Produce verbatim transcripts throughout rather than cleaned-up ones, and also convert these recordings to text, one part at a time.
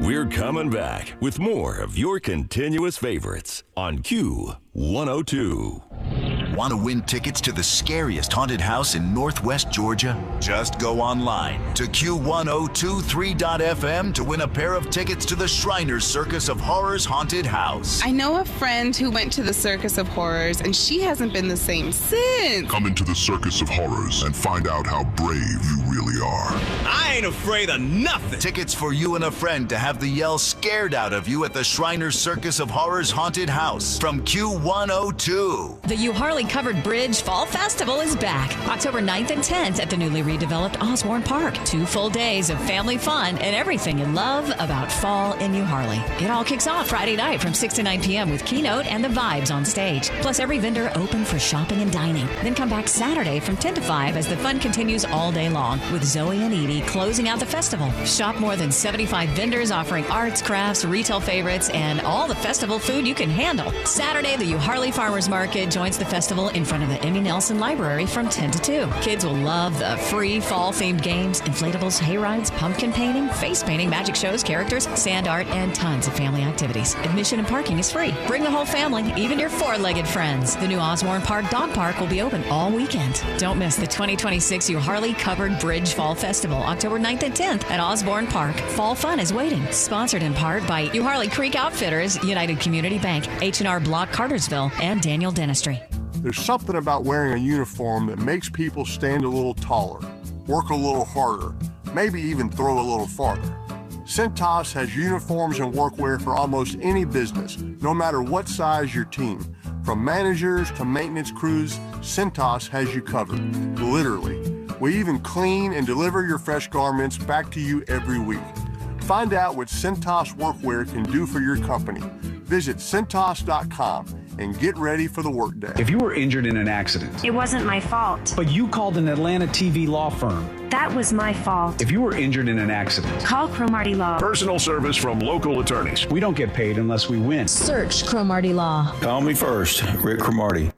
We're coming back with more of your continuous favorites on Q one oh two. Want to win tickets to the scariest haunted house in Northwest Georgia? Just go online to Q one oh two three dot f m to win a pair of tickets to the Shriners Circus of Horrors Haunted House. I know a friend who went to the Circus of Horrors, and she hasn't been the same since. Come into the Circus of Horrors and find out how brave you really are. I ain't afraid of nothing. Tickets for you and a friend to have the yell scared out of you at the Shriners Circus of Horrors Haunted House from Q one oh two. The U Harley Covered Bridge Fall Festival is back October ninth and tenth at the newly redeveloped Osborne Park. Two full days of family fun and everything you love about fall in U Harley. It all kicks off Friday night from six to nine p.m. with Keynote and the Vibes on stage. Plus every vendor open for shopping and dining. Then come back Saturday from ten to five as the fun continues all day long with Zoe and Edie closing out the festival. Shop more than seventy-five vendors offering arts, crafts, retail favorites, and all the festival food you can handle. Saturday, the U Harley Farmers Market joins the festival in front of the Emmy Nelson Library from ten to two. Kids will love the free fall-themed games, inflatables, hayrides, pumpkin painting, face painting, magic shows, characters, sand art, and tons of family activities. Admission and parking is free. Bring the whole family, even your four-legged friends. The new Osborne Park Dog Park will be open all weekend. Don't miss the twenty twenty-six U Harley Covered Bridge Fall Festival, October ninth and tenth at Osborne Park. Fall fun is waiting. Sponsored in part by U Harley Creek Outfitters, United Community Bank, H and R Block Cartersville, and Daniel Dentistry. There's something about wearing a uniform that makes people stand a little taller, work a little harder, maybe even throw a little farther. Cintas has uniforms and workwear for almost any business, no matter what size your team. From managers to maintenance crews, Cintas has you covered, literally. We even clean and deliver your fresh garments back to you every week. Find out what Cintas Workwear can do for your company. Visit Cintas dot com and get ready for the workday. If you were injured in an accident, it wasn't my fault. But you called an Atlanta T V law firm. That was my fault. If you were injured in an accident, call Cromartie Law. Personal service from local attorneys. We don't get paid unless we win. Search Cromartie Law. Call me first, Rick Cromartie.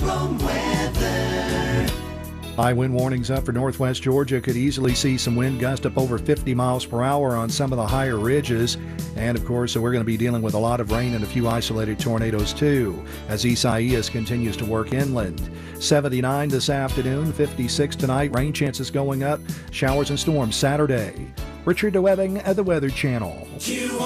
High wind warnings up for northwest Georgia. Could easily see some wind gust up over fifty miles per hour on some of the higher ridges. And, of course, so we're going to be dealing with a lot of rain and a few isolated tornadoes, too, as Isaias continues to work inland. seventy-nine this afternoon, fifty-six tonight. Rain chances going up. Showers and storms Saturday. Richard DeWebbing at the Weather Channel.